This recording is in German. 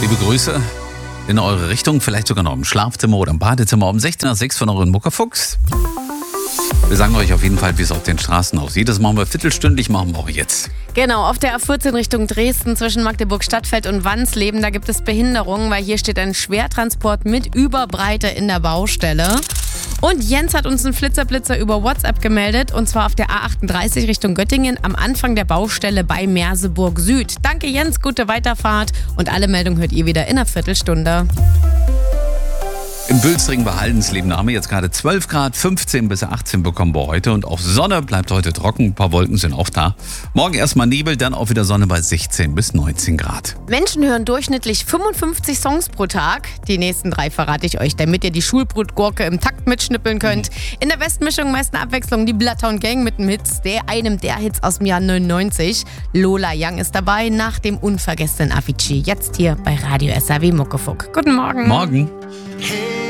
Liebe Grüße in eure Richtung, vielleicht sogar noch im Schlafzimmer oder im Badezimmer um 16:06 von euren Muckerfuchs. Wir sagen euch auf jeden Fall, wie es auf den Straßen aussieht. Das machen wir viertelstündlich, machen wir auch jetzt. Genau, auf der A14 Richtung Dresden zwischen Magdeburg-Stadtfeld und Wansleben, da gibt es Behinderungen, weil hier steht ein Schwertransport mit Überbreite in der Baustelle. Und Jens hat uns einen Flitzerblitzer über WhatsApp gemeldet, und zwar auf der A38 Richtung Göttingen am Anfang der Baustelle bei Merseburg Süd. Danke Jens, gute Weiterfahrt, und alle Meldungen hört ihr wieder in einer Viertelstunde. In Bülzring bei Haldensleben haben wir jetzt gerade 12 Grad, 15 bis 18 bekommen wir heute, und auch Sonne bleibt heute trocken, ein paar Wolken sind auch da. Morgen erstmal Nebel, dann auch wieder Sonne bei 16 bis 19 Grad. Menschen hören durchschnittlich 55 Songs pro Tag. Die nächsten 3 verrate ich euch, damit ihr die Schulbrotgurke im Takt mitschnippeln könnt. In der Westmischung meist eine Abwechslung, die Bloodhound Gang mit einem der Hits aus dem Jahr 99. Lola Young ist dabei nach dem unvergessenen Avicii. Jetzt hier bei Radio SAW Muckefuck. Guten Morgen. Morgen. Hey.